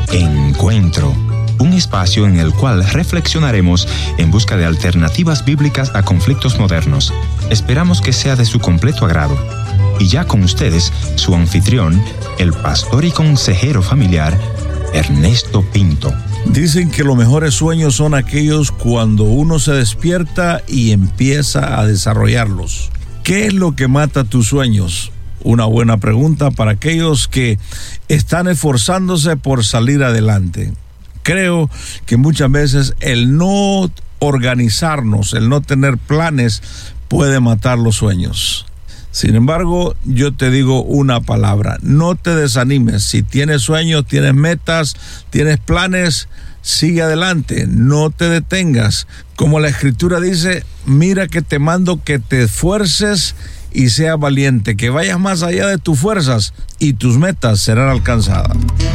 Encuentro, un espacio en el cual reflexionaremos en busca de alternativas bíblicas a conflictos modernos. Esperamos que sea de su completo agrado. Y ya con ustedes, su anfitrión, el pastor y consejero familiar, Ernesto Pinto. Dicen que los mejores sueños son aquellos cuando uno se despierta y empieza a desarrollarlos. ¿Qué es lo que mata tus sueños? Una buena pregunta para aquellos que están esforzándose por salir adelante. Creo que muchas veces el no organizarnos, el no tener planes, puede matar los sueños. Sin embargo, yo te digo una palabra: no te desanimes. Si tienes sueños, tienes metas, tienes planes, sigue adelante, no te detengas. Como la Escritura dice, mira que te mando que te esfuerces y seas valiente, que vayas más allá de tus fuerzas y tus metas serán alcanzadas.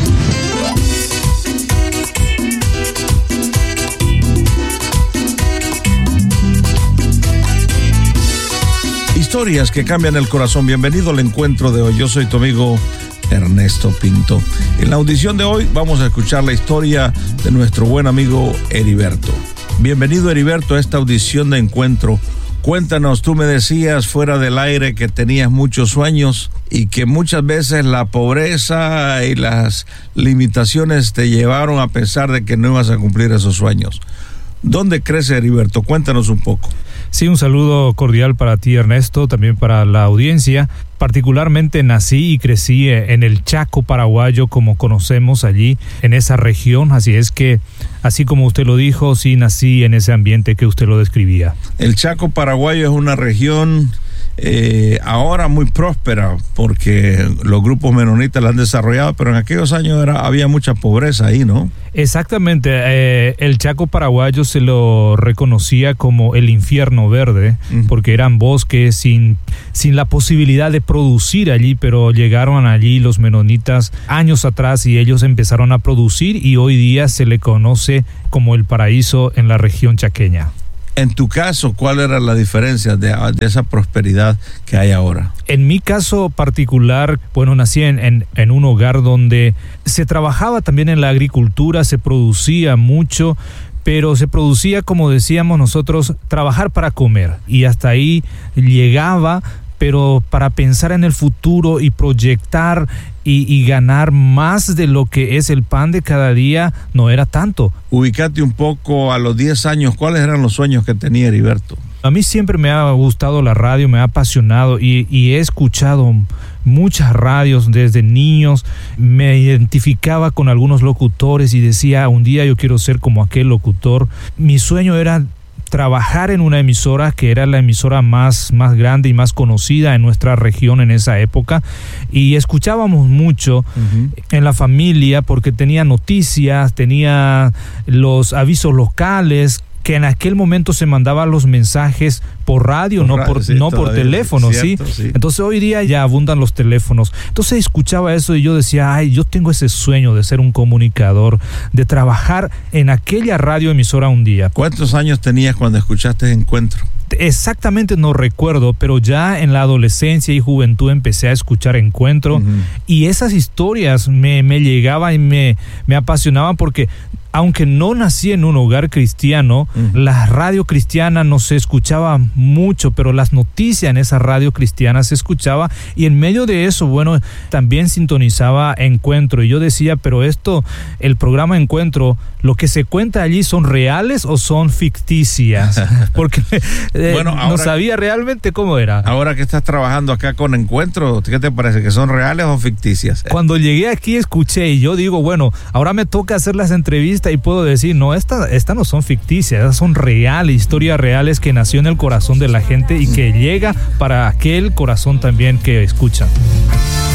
Historias que cambian el corazón. Bienvenido al encuentro de hoy. Yo soy tu amigo Ernesto Pinto. En la audición de hoy vamos a escuchar la historia de nuestro buen amigo Heriberto. Bienvenido, Heriberto, a esta audición de encuentro. Cuéntanos, tú me decías fuera del aire que tenías muchos sueños y que muchas veces la pobreza y las limitaciones te llevaron a pensar de que no ibas a cumplir esos sueños. ¿Dónde crece Heriberto? Cuéntanos un poco. Sí, un saludo cordial para ti, Ernesto, también para la audiencia. Particularmente nací y crecí en el Chaco paraguayo, como conocemos allí, en esa región. Así es que, así como usted lo dijo, sí nací en ese ambiente que usted lo describía. El Chaco paraguayo es una región ahora muy próspera porque los grupos menonitas la han desarrollado, pero en aquellos años había mucha pobreza ahí, ¿no? Exactamente. El Chaco paraguayo se lo reconocía como el infierno verde, porque eran bosques sin la posibilidad de producir allí, pero llegaron allí los menonitas años atrás y ellos empezaron a producir y hoy día se le conoce como el paraíso en la región chaqueña. En tu caso, ¿cuál era la diferencia de esa prosperidad que hay ahora? En mi caso particular, bueno, nací en un hogar donde se trabajaba también en la agricultura, se producía mucho, pero se producía, como decíamos nosotros, trabajar para comer. Y hasta ahí llegaba, pero para pensar en el futuro y proyectar y ganar más de lo que es el pan de cada día, no era tanto. Ubícate un poco a los 10 años, ¿cuáles eran los sueños que tenía Heriberto? A mí siempre me ha gustado la radio, me ha apasionado y he escuchado muchas radios desde niños. Me identificaba con algunos locutores y decía, un día yo quiero ser como aquel locutor. Mi sueño era trabajar en una emisora que era la emisora más grande y más conocida en nuestra región en esa época, y escuchábamos mucho en la familia porque tenía noticias, tenía los avisos locales, que en aquel momento se mandaban los mensajes por radio, no por teléfono, cierto, ¿sí? Entonces hoy día ya abundan los teléfonos. Entonces escuchaba eso y yo decía, yo tengo ese sueño de ser un comunicador, de trabajar en aquella radioemisora un día. ¿Cuántos años tenías cuando escuchaste Encuentro? Exactamente no recuerdo, pero ya en la adolescencia y juventud empecé a escuchar Encuentro y esas historias me llegaban y me apasionaban porque aunque no nací en un hogar cristiano, la radio cristiana no se escuchaba mucho, pero las noticias en esa radio cristiana se escuchaba y en medio de eso, bueno, también sintonizaba Encuentro y yo decía, pero el programa Encuentro, lo que se cuenta allí, ¿son reales o son ficticias? Porque bueno, no sabía realmente cómo era. Ahora que estás trabajando acá con Encuentro, ¿qué te parece? ¿Que son reales o ficticias? Cuando llegué aquí escuché y yo digo, bueno, ahora me toca hacer las entrevistas y puedo decir, no, estas no son ficticias, estas son reales, historias reales que nació en el corazón de la gente y que llega para aquel corazón también que escucha.